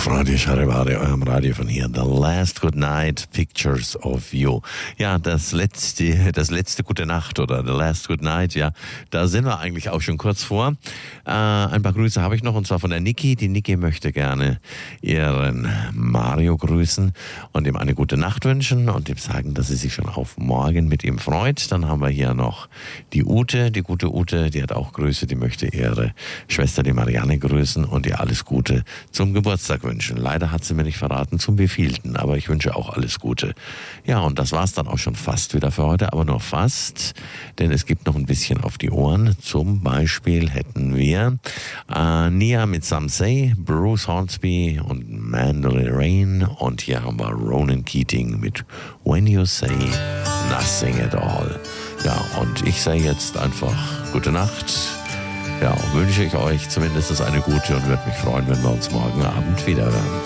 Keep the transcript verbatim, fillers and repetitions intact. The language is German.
auf Radio Charivari, eurem Radio von hier. The Last Good Night, Pictures of You. Ja, das letzte, das letzte Gute Nacht oder The Last Good Night, ja, da sind wir eigentlich auch schon kurz vor. Äh, ein paar Grüße habe ich noch und zwar von der Niki. Die Niki möchte gerne ihren Mario grüßen und ihm eine gute Nacht wünschen und ihm sagen, dass sie sich schon auf morgen mit ihm freut. Dann haben wir hier noch die Ute, die gute Ute, die hat auch Grüße, die möchte ihre Schwester, die Marianne, grüßen und ihr alles Gute zum Geburtstag wünschen. Leider hat sie mir nicht verraten, zum wievielten, aber ich wünsche auch alles Gute. Ja, und das war's dann auch schon fast wieder für heute, aber nur fast, denn es gibt noch ein bisschen auf die Ohren. Zum Beispiel hätten wir äh, Nia mit Some Say, Bruce Hornsby und Mandalay Rain und hier haben wir Ronan Keating mit When You Say Nothing at All. Ja, und ich sage jetzt einfach gute Nacht. Ja, wünsche ich euch zumindest eine gute und würde mich freuen, wenn wir uns morgen Abend wieder hören.